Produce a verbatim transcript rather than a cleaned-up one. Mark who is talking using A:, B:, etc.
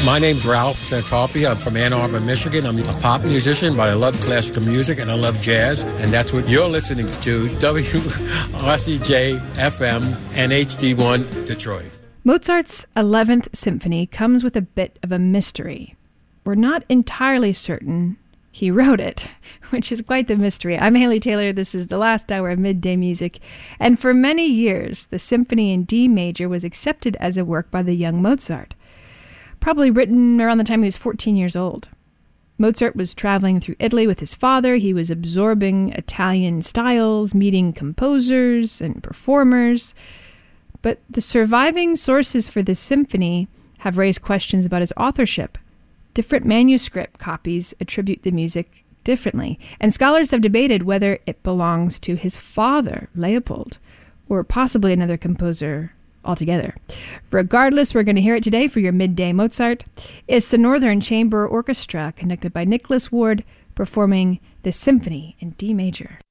A: My name's Ralph Santalpi. I'm from Ann Arbor, Michigan. I'm a pop musician, but I love classical music and I love jazz. And that's what you're listening to, W R C J F M and H D one Detroit.
B: Mozart's eleventh Symphony comes with a bit of a mystery. We're not entirely certain he wrote it, which is quite the mystery. I'm Haley Taylor. This is the last hour of Midday Music. And for many years, the Symphony in D major was accepted as a work by the young Mozart, probably written around the time he was fourteen years old. Mozart was traveling through Italy with his father. He was absorbing Italian styles, meeting composers and performers. But the surviving sources for this symphony have raised questions about his authorship. Different manuscript copies attribute the music differently, and scholars have debated whether it belongs to his father, Leopold, or possibly another composer altogether. Regardless, we're going to hear it today for your Midday Mozart. It's the Northern Chamber Orchestra, conducted by Nicholas Ward, performing the Symphony in D major.